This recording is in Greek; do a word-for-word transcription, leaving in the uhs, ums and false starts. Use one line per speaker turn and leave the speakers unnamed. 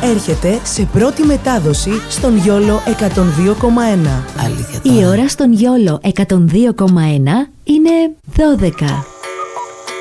έρχεται σε πρώτη μετάδοση στον Γιόλο εκατόν δύο κόμμα ένα.
Αλήθεια τώρα.
Η ώρα στον Γιόλο εκατόν δύο κόμμα ένα είναι δώδεκα.